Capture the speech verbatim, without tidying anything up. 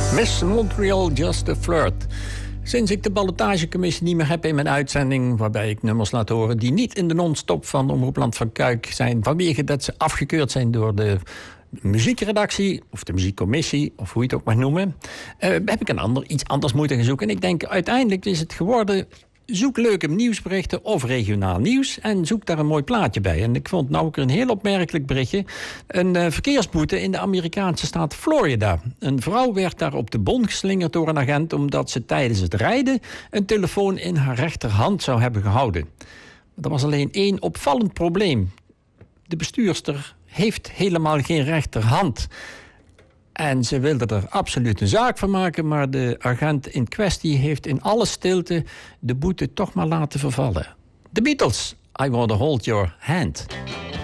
Miss Montreal, Just a Flirt. Sinds ik de ballotagecommissie niet meer heb in mijn uitzending, waarbij ik nummers laat horen die niet in de non-stop van Omroep Land van Kuik zijn, vanwege dat ze afgekeurd zijn door de muziekredactie of de muziekcommissie, of hoe je het ook mag noemen, uh, heb ik een ander, iets anders moeten gaan zoeken. En ik denk, uiteindelijk is het geworden, zoek leuke nieuwsberichten of regionaal nieuws en zoek daar een mooi plaatje bij. En ik vond nou ook een heel opmerkelijk berichtje. Een uh, verkeersboete in de Amerikaanse staat Florida. Een vrouw werd daar op de bon geslingerd door een agent omdat ze tijdens het rijden een telefoon in haar rechterhand zou hebben gehouden. Er was alleen één opvallend probleem. De bestuurster heeft helemaal geen rechterhand. En ze wilde er absoluut een zaak van maken, maar de agent in kwestie heeft in alle stilte de boete toch maar laten vervallen. The Beatles, I Want to Hold Your Hand.